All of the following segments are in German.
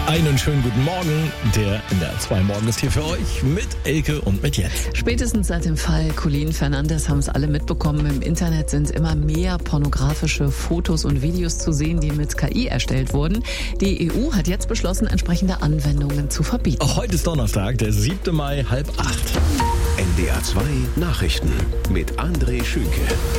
Einen schönen guten Morgen. Der NDR 2 Morgen ist hier für euch mit Elke und mit Jens. Spätestens seit dem Fall Colleen Fernandes haben es alle mitbekommen. Im Internet sind immer mehr pornografische Fotos und Videos zu sehen, die mit KI erstellt wurden. Die EU hat jetzt beschlossen, entsprechende Anwendungen zu verbieten. Heute ist Donnerstag, der 7. Mai, 7:30. NDR 2 Nachrichten mit André Schünke.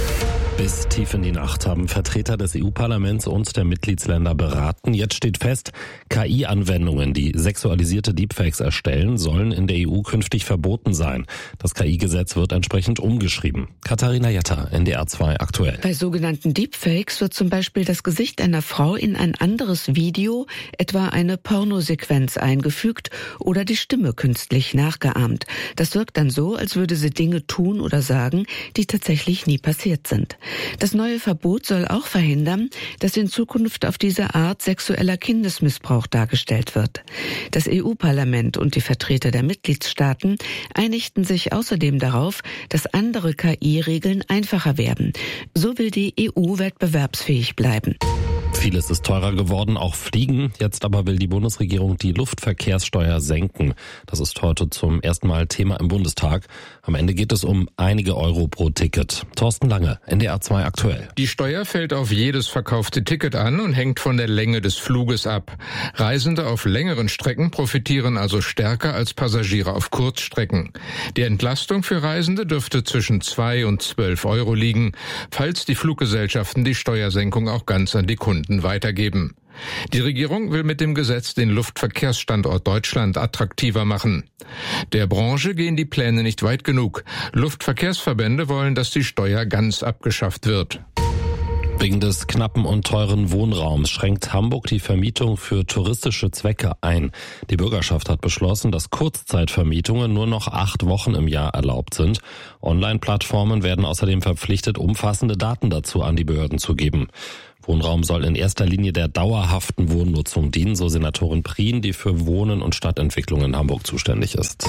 Bis tief in die Nacht haben Vertreter des EU-Parlaments und der Mitgliedsländer beraten. Jetzt steht fest, KI-Anwendungen, die sexualisierte Deepfakes erstellen, sollen in der EU künftig verboten sein. Das KI-Gesetz wird entsprechend umgeschrieben. Katharina Jatta, NDR 2 aktuell. Bei sogenannten Deepfakes wird zum Beispiel das Gesicht einer Frau in ein anderes Video, etwa eine Pornosequenz, eingefügt oder die Stimme künstlich nachgeahmt. Das wirkt dann so, als würde sie Dinge tun oder sagen, die tatsächlich nie passiert sind. Das neue Verbot soll auch verhindern, dass in Zukunft auf diese Art sexueller Kindesmissbrauch dargestellt wird. Das EU-Parlament und die Vertreter der Mitgliedstaaten einigten sich außerdem darauf, dass andere KI-Regeln einfacher werden. So will die EU wettbewerbsfähig bleiben. Vieles ist teurer geworden, auch Fliegen. Jetzt aber will die Bundesregierung die Luftverkehrssteuer senken. Das ist heute zum ersten Mal Thema im Bundestag. Am Ende geht es um einige Euro pro Ticket. Thorsten Lange, NDR 2 aktuell. Die Steuer fällt auf jedes verkaufte Ticket an und hängt von der Länge des Fluges ab. Reisende auf längeren Strecken profitieren also stärker als Passagiere auf Kurzstrecken. Die Entlastung für Reisende dürfte zwischen 2 und 12 Euro liegen, falls die Fluggesellschaften die Steuersenkung auch ganz an die Kunden weitergeben. Die Regierung will mit dem Gesetz den Luftverkehrsstandort Deutschland attraktiver machen. Der Branche gehen die Pläne nicht weit genug. Luftverkehrsverbände wollen, dass die Steuer ganz abgeschafft wird. Wegen des knappen und teuren Wohnraums schränkt Hamburg die Vermietung für touristische Zwecke ein. Die Bürgerschaft hat beschlossen, dass Kurzzeitvermietungen nur noch 8 Wochen im Jahr erlaubt sind. Online-Plattformen werden außerdem verpflichtet, umfassende Daten dazu an die Behörden zu geben. Wohnraum soll in erster Linie der dauerhaften Wohnnutzung dienen, so Senatorin Prien, die für Wohnen und Stadtentwicklung in Hamburg zuständig ist.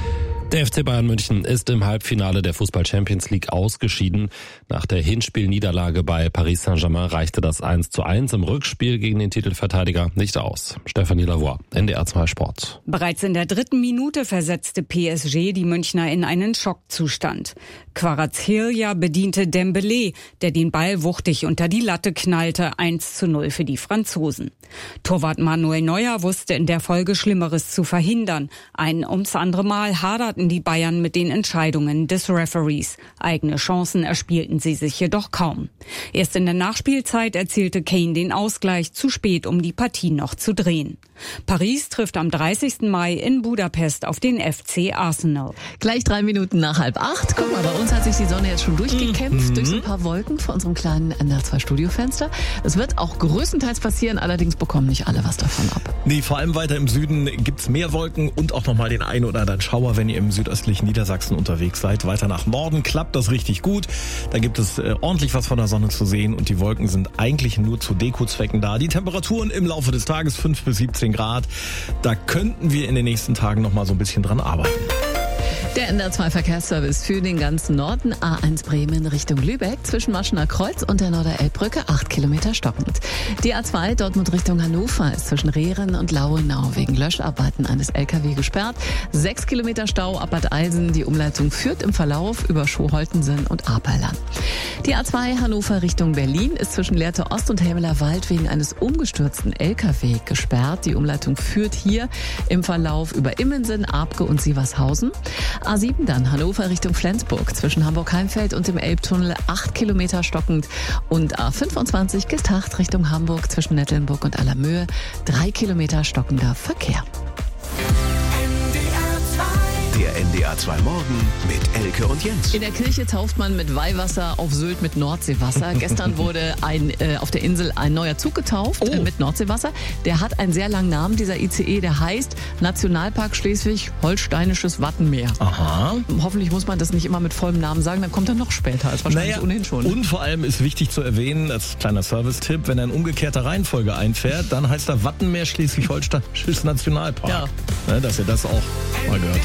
Der FC Bayern München ist im Halbfinale der Fußball-Champions League ausgeschieden. Nach der Hinspielniederlage bei Paris Saint-Germain reichte das 1:1 im Rückspiel gegen den Titelverteidiger nicht aus. Stefanie Lavoie, NDR 2 Sport. Bereits in der 3. Minute versetzte PSG die Münchner in einen Schockzustand. Kvaratskhelia bediente Dembélé, der den Ball wuchtig unter die Latte knallte, 1:0 für die Franzosen. Torwart Manuel Neuer wusste in der Folge Schlimmeres zu verhindern. Ein ums andere Mal haderten die Bayern mit den Entscheidungen des Referees. Eigene Chancen erspielten sie sich jedoch kaum. Erst in der Nachspielzeit erzielte Kane den Ausgleich, zu spät, um die Partie noch zu drehen. Paris trifft am 30. Mai in Budapest auf den FC Arsenal. Gleich 3 Minuten nach 7:30. Guck mal, bei uns hat sich die Sonne jetzt schon durchgekämpft durch so ein paar Wolken vor unserem kleinen NDR 2 Studiofenster. Es wird auch größtenteils passieren, allerdings bekommen nicht alle was davon ab. Nee, vor allem weiter im Süden gibt's mehr Wolken und auch nochmal den einen oder anderen Schauer, wenn ihr im südöstlichen Niedersachsen unterwegs seid. Weiter nach Norden klappt das richtig gut. Da gibt es ordentlich was von der Sonne zu sehen und die Wolken sind eigentlich nur zu Dekozwecken da. Die Temperaturen im Laufe des Tages 5 bis 17 Grad. Da könnten wir in den nächsten Tagen noch mal so ein bisschen dran arbeiten. Der NDR 2 Verkehrsservice für den ganzen Norden, A1 Bremen Richtung Lübeck, zwischen Maschener Kreuz und der Norderelbbrücke 8 Kilometer stockend. Die A2 Dortmund Richtung Hannover ist zwischen Rehren und Lauenau wegen Löscharbeiten eines LKW gesperrt. 6 Kilometer Stau ab Bad Eilsen. Die Umleitung führt im Verlauf über Schoholtensen und Aperland. Die A2 Hannover Richtung Berlin ist zwischen Lehrte Ost und Helmeler Wald wegen eines umgestürzten LKW gesperrt. Die Umleitung führt hier im Verlauf über Immensen, Abke und Sievershausen. A7 dann Hannover Richtung Flensburg zwischen Hamburg-Heimfeld und dem Elbtunnel 8 Kilometer stockend und A25 Gestacht Richtung Hamburg zwischen Nettelnburg und Allermöhe 3 Kilometer stockender Verkehr. Der NDR 2 Morgen mit Elke und Jens. In der Kirche tauft man mit Weihwasser, auf Sylt mit Nordseewasser. Gestern wurde auf der Insel ein neuer Zug getauft mit Nordseewasser. Der hat einen sehr langen Namen, dieser ICE, der heißt Nationalpark Schleswig-Holsteinisches Wattenmeer. Aha. Hoffentlich muss man das nicht immer mit vollem Namen sagen, dann kommt er noch später, als wahrscheinlich ohnehin schon. Und vor allem ist wichtig zu erwähnen, als kleiner Service-Tipp, wenn er in umgekehrter Reihenfolge einfährt, dann heißt er Wattenmeer Schleswig-Holsteinisches Nationalpark. Ja. Dass ihr das auch mal gehört.